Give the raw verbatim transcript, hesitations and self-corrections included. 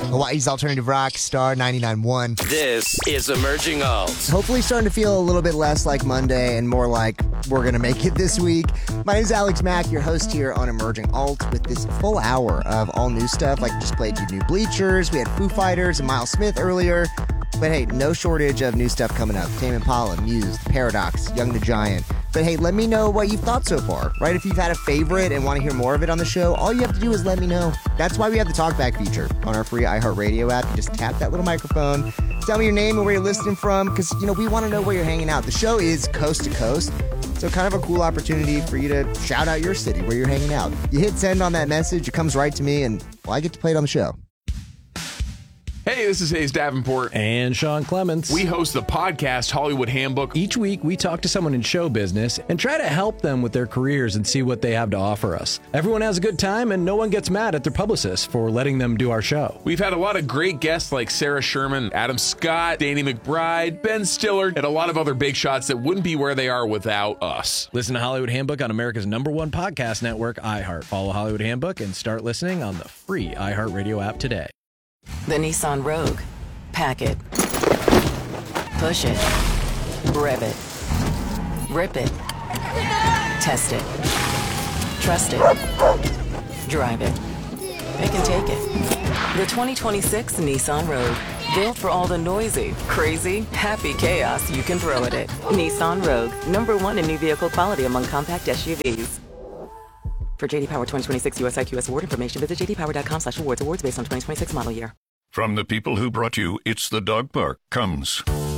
Hawaii's alternative rock, Star ninety-nine point one. This is Emerging Alt. Hopefully starting to feel a little bit less like Monday and more like we're going to make it this week. My name is Alex Mack, your host here on Emerging Alt, with this full hour of all new stuff. Like, just played you New Bleachers, we had Foo Fighters and Miles Smith earlier. But hey, no shortage of new stuff coming up. Tame Impala, Muse, Paradox, Young the Giant. But hey, let me know what you've thought so far, right? If you've had a favorite and want to hear more of it on the show, all you have to do is let me know. That's why we have the Talkback feature on our free iHeartRadio app. You just tap that little microphone, tell me your name and where you're listening from, because, you know, we want to know where you're hanging out. The show is coast to coast, so kind of a cool opportunity for you to shout out your city, where you're hanging out. You hit send on that message, it comes right to me, and, well, I get to play it on the show. Hey, this is Hayes Davenport. And Sean Clements. We host the podcast Hollywood Handbook. Each week, we talk to someone in show business and try to help them with their careers and see what they have to offer us. Everyone has a good time, and no one gets mad at their publicists for letting them do our show. We've had a lot of great guests like Sarah Sherman, Adam Scott, Danny McBride, Ben Stiller, and a lot of other big shots that wouldn't be where they are without us. Listen to Hollywood Handbook on America's number one podcast network, iHeart. Follow Hollywood Handbook and start listening on the free iHeartRadio app today. The Nissan Rogue. Pack it. Push it. Rev it. Rip it. Test it. Trust it. Drive it. It can take it. The twenty twenty-six Nissan Rogue. Built for all the noisy, crazy, happy chaos you can throw at it. Nissan Rogue. Number one in new vehicle quality among compact S U Vs. For J D Power twenty twenty-six U S I Q S award information, visit j d power dot com slash awards. Awards based on twenty twenty-six model year. From the people who brought you It's the Dog Park comes